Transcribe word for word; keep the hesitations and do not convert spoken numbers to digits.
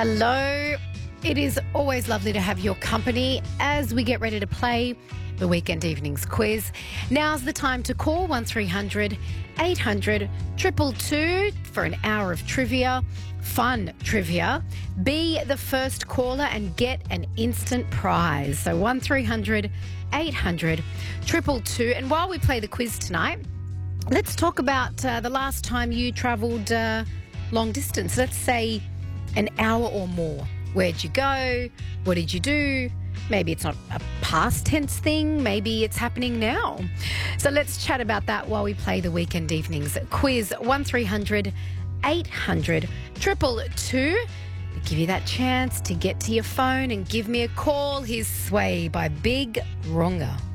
Hello. It is always lovely to have your company as we get ready to play the Weekend Evenings quiz. Now's the time to call one three hundred eight hundred two two two for an hour of trivia, fun trivia. Be the first caller and get an instant prize. So one three hundred eight hundred two two two. And while we play the quiz tonight, let's talk about uh, the last time you travelled uh, long distance. Let's say an hour or more. Where'd you go? What did you do? Maybe it's not a past tense thing. Maybe it's happening now. So let's chat about that while we play the Weekend Evenings quiz. one three hundred eight hundred two two two. Give you that chance to get to your phone and give me a call. Here's Sway by Big Ronga.